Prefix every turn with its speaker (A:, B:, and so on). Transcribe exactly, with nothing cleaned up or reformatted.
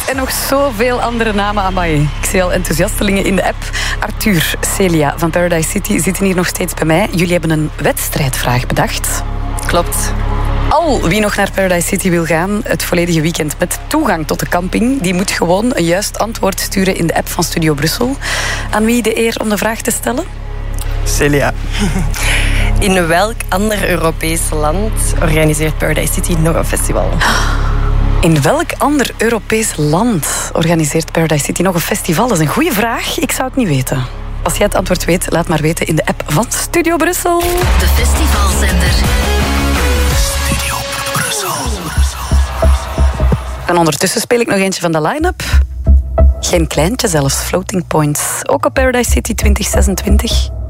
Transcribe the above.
A: en nog zoveel andere namen. Amai. Ik zie al enthousiastelingen in de app. Arthur, Celia van Paradise City zitten hier nog steeds bij mij. Jullie hebben een wedstrijdvraag bedacht.
B: Klopt.
A: Al wie nog naar Paradise City wil gaan, het volledige weekend met toegang tot de camping, die moet gewoon een juist antwoord sturen in de app van Studio Brussel. Aan wie de eer om de vraag te stellen?
C: Celia.
B: In welk ander Europees land organiseert Paradise City nog een festival?
A: In welk ander Europees land organiseert Paradise City nog een festival? Dat is een goede vraag. Ik zou het niet weten. Als jij het antwoord weet, laat maar weten in de app van Studio Brussel.
D: De festivalzender.
E: Studio Brussel.
A: En ondertussen speel ik nog eentje van de line-up. Geen kleintje zelfs, Floating Points. Ook op Paradise City twintig zesentwintig.